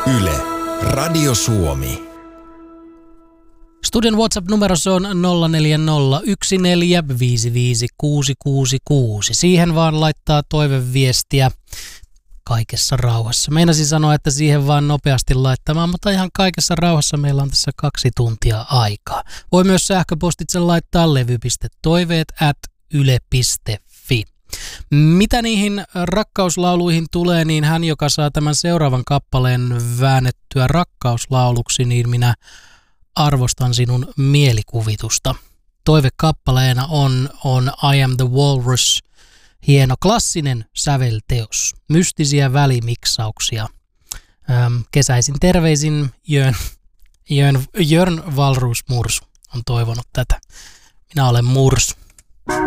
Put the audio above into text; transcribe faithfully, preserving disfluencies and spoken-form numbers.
Yle, Radio Suomi. Studion WhatsApp-numero on nolla neljä nolla yksi neljä viisi viisi kuusi kuusi kuusi. Siihen vaan laittaa toiveviestiä kaikessa rauhassa. Meinasin sanoa, että siihen vaan nopeasti laittamaan, mutta ihan kaikessa rauhassa meillä on tässä kaksi tuntia aikaa. Voi myös sähköpostitse laittaa levy piste toiveet at yle piste fi. Mitä niihin rakkauslauluihin tulee, niin hän, joka saa tämän seuraavan kappaleen väännettyä rakkauslauluksi, niin minä arvostan sinun mielikuvitusta. Toivekappaleena on, on I Am the Walrus, hieno klassinen sävelteos, mystisiä välimiksauksia. Öm, kesäisin terveisin Jörn, Jörn, Jörn Walrus Mursu on toivonut tätä. Minä olen Mursu.